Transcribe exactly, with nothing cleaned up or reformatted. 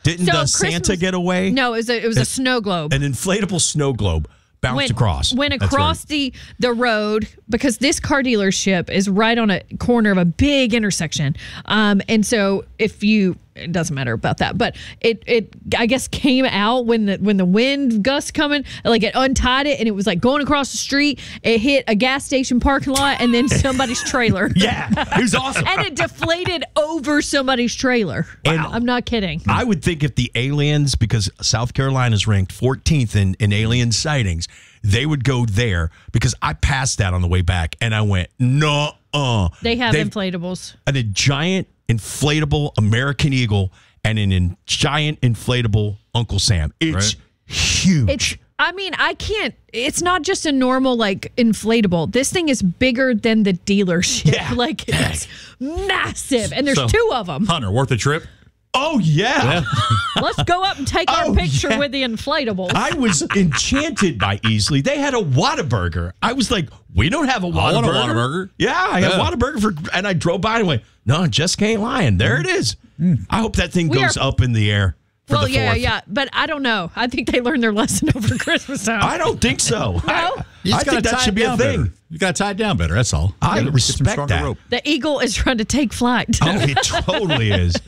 Didn't So the Christmas- Santa get away? No, it was a, it was a snow globe. An inflatable snow globe bounced Went, across. went That's across right. the the road because this car dealership is right on a corner of a big intersection. Um, and so if you, it doesn't matter about that, but it it I guess came out when the when the wind gust coming, like it untied it and it was like going across the street. It hit a gas station parking lot and then somebody's trailer. Yeah, it was awesome. And it deflated over somebody's trailer. And I'm not kidding. I would think if the aliens, because South Carolina is ranked fourteenth in, in alien sightings, they would go there because I passed that on the way back and I went, no, uh. They have They've- inflatables. And a giant inflatable American Eagle and an in, giant inflatable Uncle Sam. It's Right. huge. It's, I mean, I can't, it's not just a normal, like, inflatable. This thing is bigger than the dealership. Yeah. Like, it's massive. And there's So, two of them. Hunter, worth the trip? oh, yeah. Let's go up and take Oh, our picture yeah. with the inflatables. I was enchanted by Easley. They had a Whataburger. I was like, we don't have a Whataburger. want a Whataburger. Yeah, I had Yeah. Whataburger for, and I drove by and went, no, Jessica ain't lying. There it is. I hope that thing We goes are- up in the air for well, the yeah, fourth. yeah. But I don't know. I think they learned their lesson over Christmas time. I don't think so. I, You I just gotta think that tie should it be a down thing. better. You got to tie it down better. That's all. I You gotta get some respect stronger that. rope. The eagle is trying to take flight. Oh, it totally is.